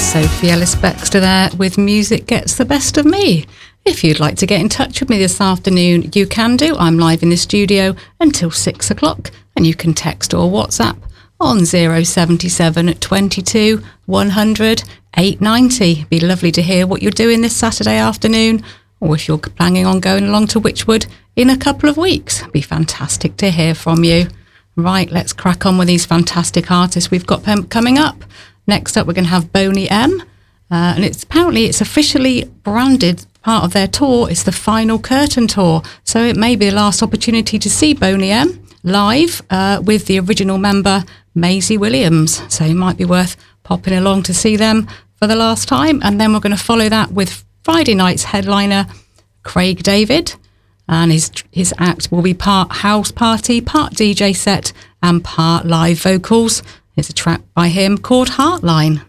Sophie Ellis-Bextor there with Music Gets the Best of Me. If you'd like to get in touch with me this afternoon, you can do. I'm live in the studio until 6 o'clock, and you can text or WhatsApp on 077 22 100 890. Be lovely to hear what you're doing this Saturday afternoon, or if you're planning on going along to Wychwood in a couple of weeks. Be fantastic to hear from you. Right, let's crack on with these fantastic artists we've got coming up. Next up, we're going to have Boney M. And it's officially branded part of their tour. It's the Final Curtain Tour. So it may be the last opportunity to see Boney M live with the original member, Maisie Williams. So it might be worth popping along to see them for the last time. And then we're going to follow that with Friday night's headliner, Craig David. And his act will be part house party, part DJ set, and part live vocals. Here's a track by him called Heartline.